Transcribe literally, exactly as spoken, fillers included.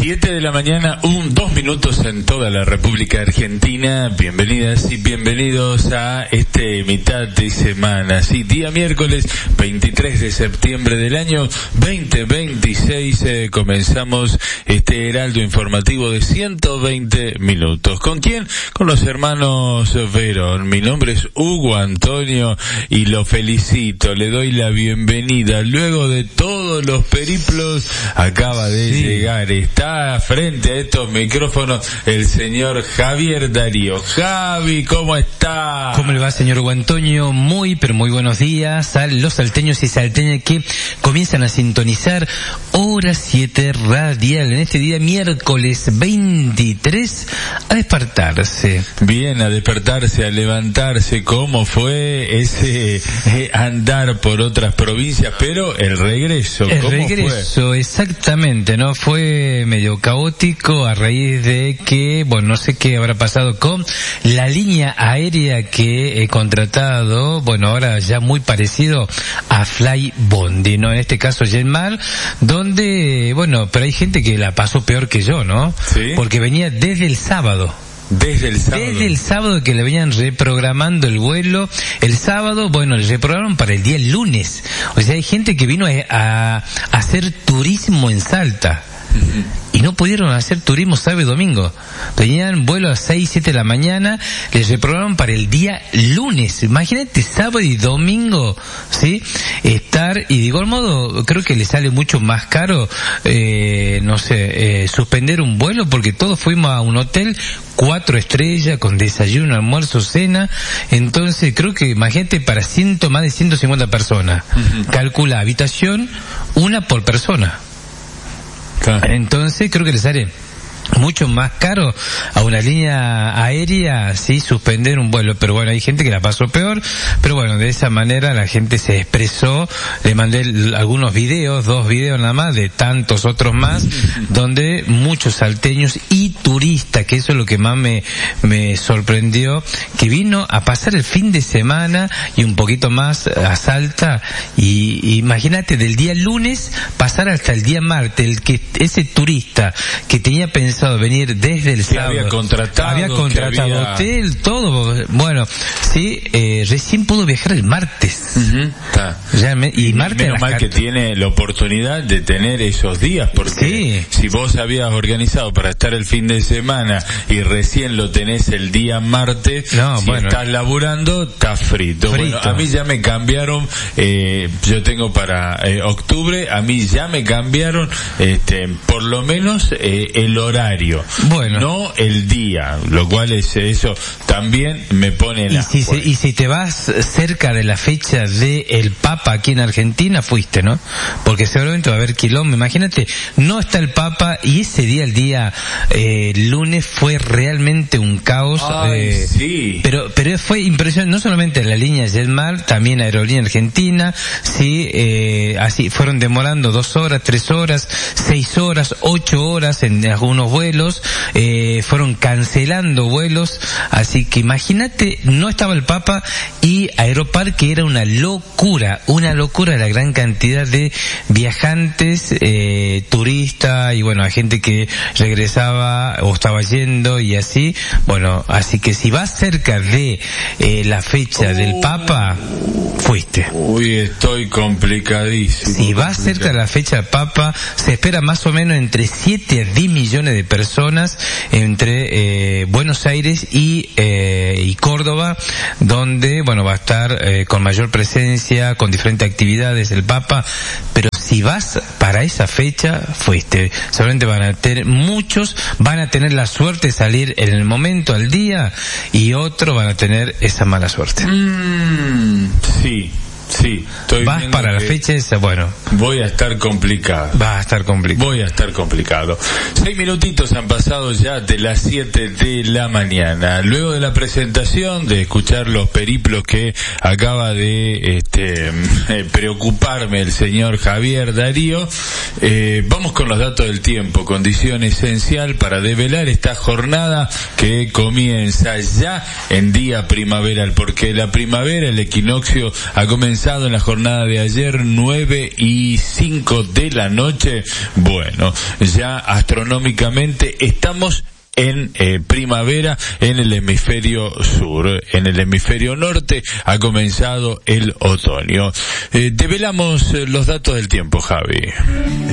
Siete de la mañana, un, dos minutos en toda la República Argentina. Bienvenidas y bienvenidos a este mitad de semana. Sí, día miércoles veintitrés de septiembre del año veinte veintiséis. Eh, comenzamos este heraldo informativo de ciento veinte minutos. ¿Con quién? Con los hermanos Verón. Mi nombre es Hugo Antonio y lo felicito. Le doy la bienvenida. Luego de todos los periplos, acaba de sí. llegar. Está frente a estos micrófonos el señor Javier Darío. Javi, ¿cómo está? ¿Cómo le va, señor Hugo Antonio? Muy, pero muy buenos días a los salteños y salteñas que comienzan a sintonizar Hora siete Radial en este día miércoles veintitrés, a despertarse. Bien, a despertarse, a levantarse. ¿Cómo fue ese eh, andar por otras provincias? Pero el regreso, el ¿cómo regreso, fue? Exactamente, ¿no? Fue medio caótico a raíz de que, bueno, no sé qué habrá pasado con la línea aérea que he contratado, bueno, ahora ya muy parecido a Fly Bondi, ¿no? En este caso Jetmar, donde, bueno, pero hay gente que la pasó peor que yo, ¿no? ¿Sí? Porque venía desde el sábado. Desde el sábado. Desde el sábado que le venían reprogramando el vuelo. El sábado, bueno, le reprogramaron para el día lunes. O sea, hay gente que vino a, a, a hacer turismo en Salta. Y no pudieron hacer turismo sábado y domingo. Tenían vuelo a seis, siete de la mañana, les reprogramaron para el día lunes. Imagínate, sábado y domingo, ¿sí? Estar, y de igual modo, creo que les sale mucho más caro, eh, no sé, eh, suspender un vuelo, porque todos fuimos a un hotel cuatro estrellas, con desayuno, almuerzo, cena. Entonces, creo que, imagínate, para ciento, más de ciento cincuenta personas. Uh-huh. Calcula habitación, una por persona. Claro. Entonces creo que les sale mucho más caro a una línea aérea, sí, suspender un vuelo. Pero bueno, hay gente que la pasó peor, pero bueno, de esa manera la gente se expresó. Le mandé algunos videos, dos videos nada más, de tantos otros más, donde muchos salteños y turistas, que eso es lo que más me, me sorprendió, que vino a pasar el fin de semana y un poquito más a Salta, y, y imagínate, del día lunes pasar hasta el día martes, el que ese turista que tenía pensado venir desde el que sábado, había contratado, había contratado había... hotel, todo, bueno, sí, eh, recién pudo viajar el martes. Uh-huh. Realmente, y martes menos mal cat... que tiene la oportunidad de tener esos días, porque sí. si vos habías organizado para estar el fin de semana y recién lo tenés el día martes, no, si bueno, estás laburando, estás frito. frito. Bueno, a mí ya me cambiaron, eh, yo tengo para eh, octubre, a mí ya me cambiaron, este, por lo menos eh, el horario. Bueno. No el día, lo cual es eso, también me pone en y la si, se, y si te vas cerca de la fecha de el Papa aquí en Argentina, fuiste, ¿no? Porque seguramente va a haber quilombo. Imagínate, no está el Papa y ese día, el día eh, lunes, fue realmente un caos. Ay, eh, sí. Pero pero fue impresionante, no solamente la línea Jetmar, también Aerolínea Argentina, sí, eh, así fueron demorando dos horas, tres horas, seis horas, ocho horas en algunos vuelos, eh, fueron cancelando vuelos, así que imagínate, no estaba el Papa y Aeroparque era una locura, una locura la gran cantidad de viajantes, eh, turistas y bueno, a gente que regresaba o estaba yendo y así, bueno, así que si vas cerca de eh, la fecha uh, del Papa, fuiste. Uy, estoy complicadísimo. Si vas cerca de la fecha del Papa, se espera más o menos entre siete a diez millones de personas entre eh, Buenos Aires y eh, y Córdoba, donde bueno va a estar eh, con mayor presencia, con diferentes actividades el Papa. Pero si vas para esa fecha, fuiste. Seguramente van a tener, muchos van a tener la suerte de salir en el momento, al día, y otros van a tener esa mala suerte. Mm, sí. Sí, estoy vas para la fecha esa, bueno. Voy a estar complicado. Va a estar complicado. Voy a estar complicado. Seis minutitos han pasado ya de las siete de la mañana. Luego de la presentación, de escuchar los periplos que acaba de este eh, preocuparme el señor Javier Darío, eh, vamos con los datos del tiempo, condición esencial para develar esta jornada que comienza ya en día primaveral, porque la primavera, el equinoccio ha comenzado comenzado en la jornada de ayer, nueve y cinco de la noche. Bueno, ya astronómicamente estamos en eh, primavera en el hemisferio sur. En el hemisferio norte ha comenzado el otoño. Eh, develamos eh, los datos del tiempo, Javi.